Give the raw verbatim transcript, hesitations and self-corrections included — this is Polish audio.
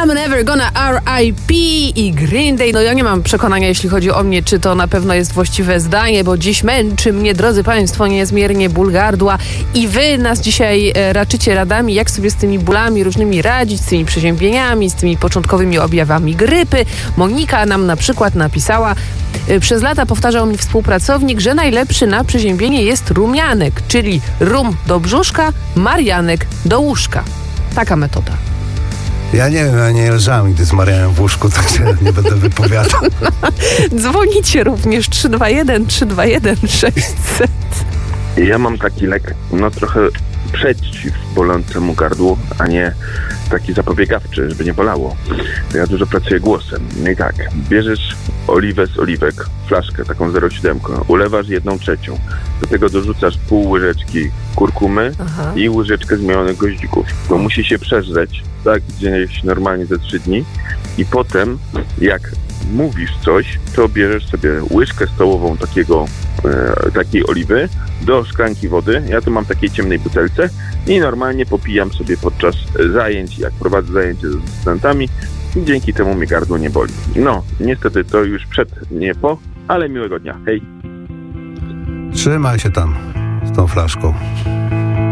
I'm never gonna R I P i Green Day. No ja nie mam przekonania, jeśli chodzi o mnie, czy to na pewno jest właściwe zdanie, bo dziś męczy mnie, drodzy Państwo, niezmiernie ból gardła i wy nas dzisiaj e, raczycie radami, jak sobie z tymi bólami różnymi radzić, z tymi przeziębieniami, z tymi początkowymi objawami grypy. Monika nam na przykład napisała: e, przez lata powtarzał mi współpracownik, że najlepszy na przeziębienie jest rumianek, czyli rum do brzuszka, marianek do łóżka. Taka metoda. Ja nie wiem, ja nie leżałem nigdy z Marianem w łóżku, tak się nie będę wypowiadał. Dzwonicie również trzy dwa jeden trzy dwa jeden sześćset. Ja mam taki lek, no trochę przeciw bolącemu gardłu, a nie taki zapobiegawczy, żeby nie bolało. Ja dużo pracuję głosem. No i tak, bierzesz oliwę z oliwek, flaszkę taką zero przecinek siedem, ulewasz jedną trzecią. Do tego dorzucasz pół łyżeczki kurkumy. Aha. I łyżeczkę zmielonych goździków. Bo musi się przeżreć, tak, gdzieś normalnie ze trzy dni. I potem, jak mówisz coś, to bierzesz sobie łyżkę stołową takiego, e, takiej oliwy do szklanki wody. Ja tu mam takiej ciemnej butelce i normalnie popijam sobie podczas zajęć, jak prowadzę zajęcia ze studentami i dzięki temu mi gardło nie boli. No, niestety to już przed, nie po, ale miłego dnia. Hej! Trzymaj się tam z tą flaszką.